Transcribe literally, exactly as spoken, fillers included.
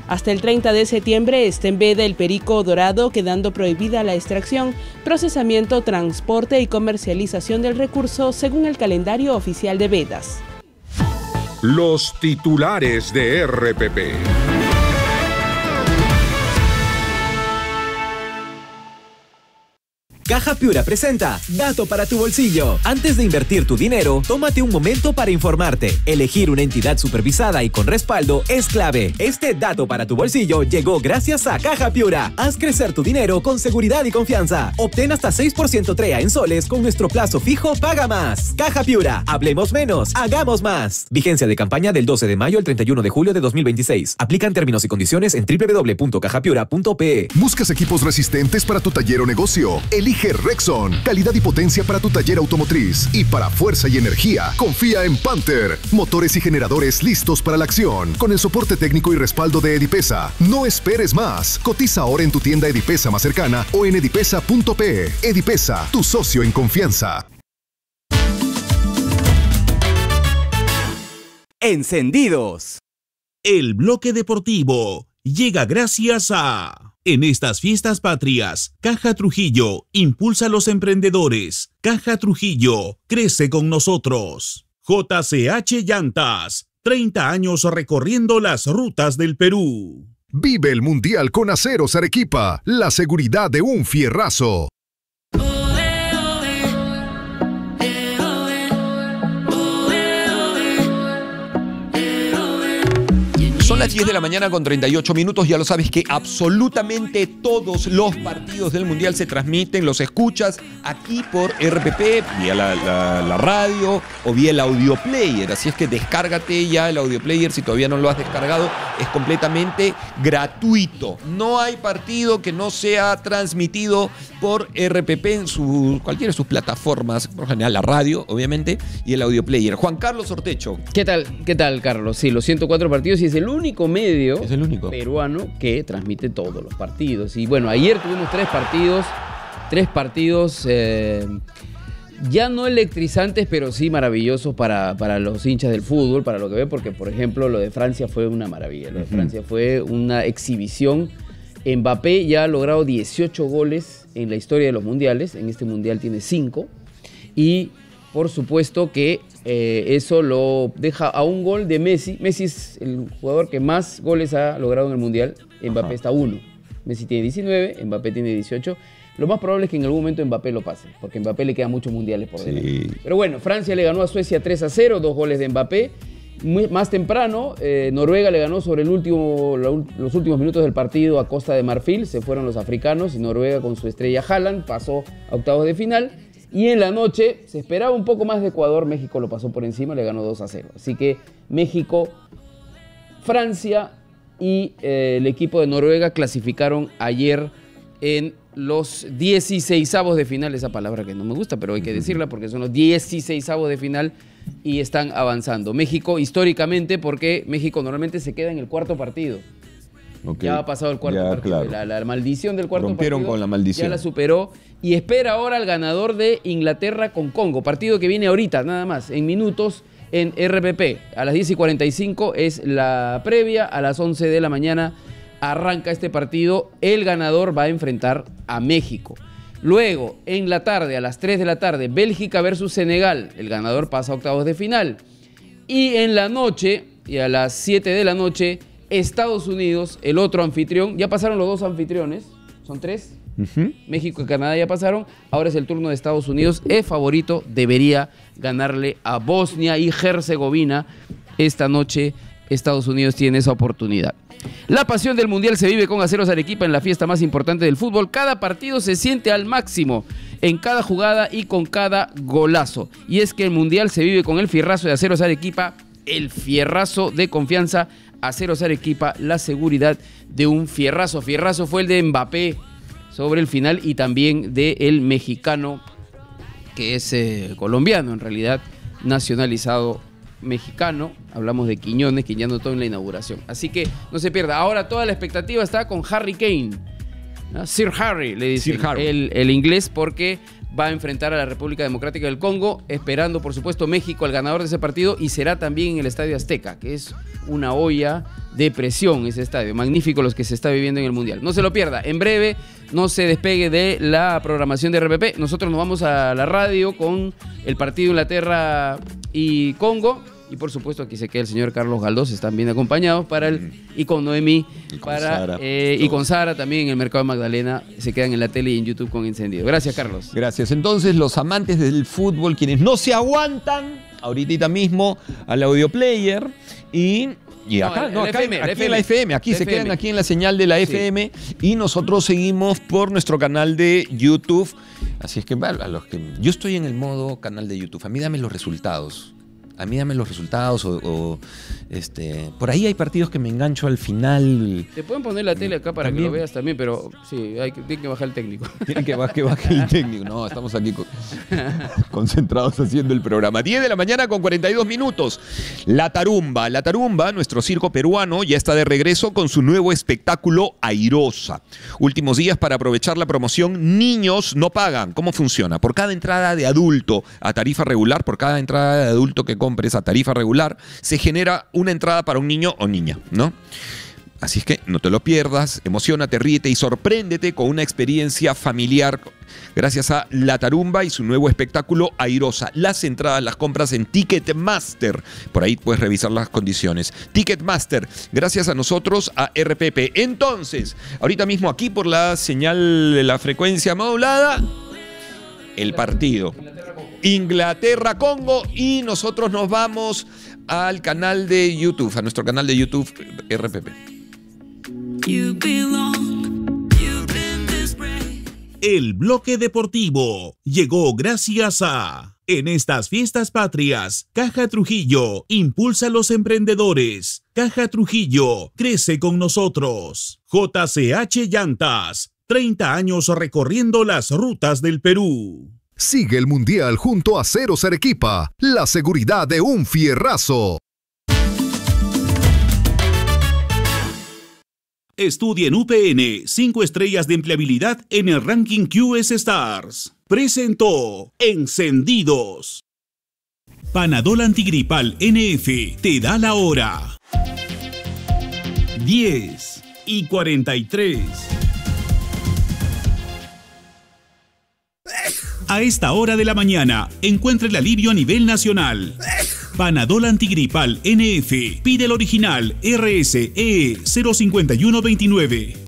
Hasta el treinta de septiembre está en veda el perico dorado, quedando prohibida la extracción, procesamiento, transporte y comercialización del recurso según el calendario oficial de vedas. Los titulares de R P P. Caja Piura presenta Dato para tu bolsillo. Antes de invertir tu dinero, tómate un momento para informarte. Elegir una entidad supervisada y con respaldo es clave. Este Dato para tu bolsillo llegó gracias a Caja Piura. Haz crecer tu dinero con seguridad y confianza. Obtén hasta seis por ciento T R E A en soles con nuestro plazo fijo Paga Más. Caja Piura. Hablemos menos, hagamos más. Vigencia de campaña del doce de mayo al treinta y uno de julio de dos mil veintiséis. Aplican términos y condiciones en doble u doble u doble u punto caja piura punto pe. ¿Buscas equipos resistentes para tu taller o negocio? Elige Rexon, calidad y potencia para tu taller automotriz. Y para fuerza y energía, confía en Panther. Motores y generadores listos para la acción, con el soporte técnico y respaldo de Edipesa. No esperes más. Cotiza ahora en tu tienda Edipesa más cercana o en edipesa punto pe. Edipesa, tu socio en confianza. Encendidos. El bloque deportivo llega gracias a... En estas fiestas patrias, Caja Trujillo impulsa a los emprendedores. Caja Trujillo crece con nosotros. J C H Llantas, treinta años recorriendo las rutas del Perú. Vive el Mundial con Aceros Arequipa, la seguridad de un fierrazo. Son las diez de la mañana con treinta y ocho minutos. Ya lo sabes que absolutamente todos los partidos del Mundial se transmiten, los escuchas aquí por R P P, vía la, la, la radio o vía el audio player. Así es que descárgate ya el audio player si todavía no lo has descargado. Es completamente gratuito. No hay partido que no sea transmitido por R P P en su, cualquiera de sus plataformas, por lo general la radio, obviamente, y el audio player. Juan Carlos Ortecho. ¿Qué tal, qué tal, Carlos? Sí, los ciento cuatro partidos y es el único medio es el único. peruano que transmite todos los partidos. Y bueno, ayer tuvimos tres partidos, tres partidos eh, ya no electrizantes, pero sí maravillosos para, para los hinchas del fútbol, para lo que ve, porque por ejemplo lo de Francia fue una maravilla. Lo de Francia fue una exhibición. Mbappé ya ha logrado dieciocho goles en la historia de los mundiales. En este mundial tiene cinco. Y por supuesto que eh, eso lo deja a un gol de Messi. Messi es el jugador que más goles ha logrado en el mundial. Mbappé Ajá. está a uno. Messi tiene diecinueve, Mbappé tiene dieciocho. Lo más probable es que en algún momento Mbappé lo pase, porque a Mbappé le quedan muchos mundiales por delante. Sí. Pero bueno, Francia le ganó a Suecia tres a cero, dos goles de Mbappé. Muy, más temprano, eh, Noruega le ganó sobre el último, los últimos minutos del partido a Costa de Marfil. Se fueron los africanos y Noruega con su estrella Haaland pasó a octavos de final. Y en la noche se esperaba un poco más de Ecuador. México lo pasó por encima, le ganó dos a cero. Así que México, Francia y eh, el equipo de Noruega clasificaron ayer en los dieciseisavos de final. Esa palabra que no me gusta, pero hay que decirla porque son los dieciseisavos de final y están avanzando. México históricamente, porque México normalmente se queda en el cuarto partido. Okay. Ya ha pasado el cuarto ya, partido. Claro. La, la maldición del cuarto Rompieron partido con la maldición. Ya la superó y espera ahora al ganador de Inglaterra con Congo. Partido que viene ahorita, nada más, en minutos en R P P. A las diez y cuarenta y cinco es la previa. A las once de la mañana arranca este partido. El ganador va a enfrentar a México. Luego, en la tarde, a las tres de la tarde, Bélgica versus Senegal. El ganador pasa a octavos de final. Y en la noche, y a las siete de la noche, Estados Unidos, el otro anfitrión. Ya pasaron los dos anfitriones, son tres. Uh-huh. México y Canadá ya pasaron. Ahora es el turno de Estados Unidos. Es favorito, debería ganarle a Bosnia y Herzegovina. Esta noche Estados Unidos tiene esa oportunidad. La pasión del Mundial se vive con Aceros Arequipa en la fiesta más importante del fútbol. Cada partido se siente al máximo en cada jugada y con cada golazo. Y es que el Mundial se vive con el fierrazo de Aceros Arequipa, el fierrazo de confianza. Aceros Arequipa, la seguridad de un fierrazo. Fierrazo fue el de Mbappé sobre el final y también del mexicano, que es eh, colombiano en realidad, nacionalizado mexicano. Hablamos de Quiñones, que ya anotó en la inauguración. Así que no se pierda. Ahora toda la expectativa está con Harry Kane, ¿no? Sir Harry, le dice el, el inglés, porque va a enfrentar a la República Democrática del Congo, esperando por supuesto México al ganador de ese partido, y será también en el Estadio Azteca, que es una olla de presión ese estadio. Magnífico los que se está viviendo en el Mundial. No se lo pierda, en breve, no se despegue de la programación de R P P. Nosotros nos vamos a la radio con el partido Inglaterra y Congo. Y por supuesto aquí se queda el señor Carlos Galdós, están bien acompañados para el, y con Noemí y con para, Sara, eh, y con Sara también en el Mercado de Magdalena, se quedan en la tele y en YouTube con encendido. Gracias, Carlos. Gracias. Entonces, los amantes del fútbol, quienes no se aguantan, ahorita mismo al audio player y... Y acá, no, no, acá F M, aquí en la F M, aquí la se F M. quedan aquí en la señal de la F M, sí. Y nosotros seguimos por nuestro canal de YouTube. Así es que, bueno, a los que yo estoy en el modo canal de YouTube, a mí dame los resultados. A mí dame los resultados o, o este, por ahí hay partidos que me engancho al final. Te pueden poner la tele acá para también, que lo veas también, pero sí, hay que, tiene que bajar el técnico. Tiene que bajar, que baje el técnico. No, estamos aquí con, concentrados haciendo el programa. diez de la mañana con cuarenta y dos minutos. La Tarumba. La Tarumba, nuestro circo peruano, ya está de regreso con su nuevo espectáculo Airosa. Últimos días para aprovechar la promoción Niños no pagan. ¿Cómo funciona? Por cada entrada de adulto a tarifa regular, por cada entrada de adulto que compres a tarifa regular, se genera una entrada para un niño o niña, ¿no? Así es que no te lo pierdas, emociónate, ríete y sorpréndete con una experiencia familiar gracias a La Tarumba y su nuevo espectáculo Airosa. Las entradas las compras en Ticketmaster. Por ahí puedes revisar las condiciones. Ticketmaster, gracias a nosotros, a R P P. Entonces, ahorita mismo aquí por la señal de la frecuencia modulada, el partido Inglaterra-Congo, y nosotros nos vamos al canal de YouTube, a nuestro canal de YouTube R P P. El bloque deportivo llegó gracias a... En estas fiestas patrias, Caja Trujillo impulsa a los emprendedores. Caja Trujillo crece con nosotros. J C H Llantas, treinta años recorriendo las rutas del Perú. Sigue el Mundial junto a Aceros Arequipa, la seguridad de un fierrazo. Estudia en U P N cinco estrellas de empleabilidad en el ranking Q S Stars. Presentó Encendidos. Panadol Antigripal N F te da la hora. diez y cuarenta y tres. A esta hora de la mañana, encuentra el alivio a nivel nacional. Panadol Antigripal N F. Pide el original R S E cero cinco uno dos nueve.